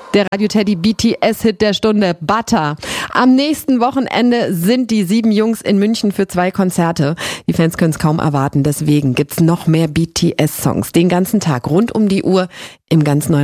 Der Radio Teddy BTS-Hit der Stunde, Butter. Am nächsten Wochenende sind die 7 Jungs in München für 2 Konzerte. Die Fans können es kaum erwarten, deswegen gibt's noch mehr BTS-Songs. Den ganzen Tag, rund um die Uhr, im ganz neuen